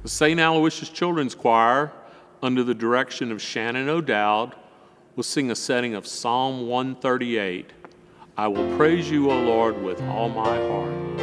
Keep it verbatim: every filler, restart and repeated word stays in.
The Saint Aloysius Children's Choir, under the direction of Shannon O'Dowd, will sing a setting of Psalm one thirty-eight. I will praise you, O Lord, with all my heart.